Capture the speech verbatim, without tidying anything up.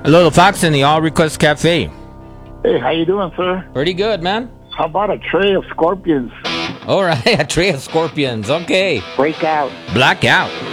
Hello, the Fox in the All Request Cafe. Hey, how you doing, sir? Pretty good, man. How about a tray of scorpions? All right, a tray of scorpions. Okay. Break out. Blackout.